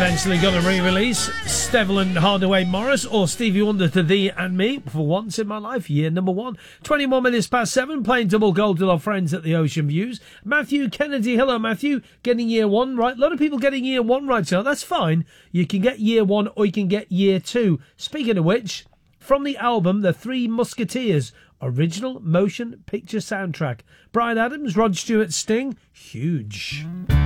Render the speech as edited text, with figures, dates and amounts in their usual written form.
eventually got a re-release. Steveland Hardaway Morris or Stevie Wonder to Thee and Me for once in my life. Year number 1. 21 minutes past 7. Playing double gold with our friends at the Ocean Views. Matthew Kennedy. Hello, Matthew. Getting year 1 right. A lot of people getting year 1 right, so that's fine. You can get year 1 or you can get year 2. Speaking of which, from the album The Three Musketeers, original motion picture soundtrack. Bryan Adams, Rod Stewart, Sting. Huge.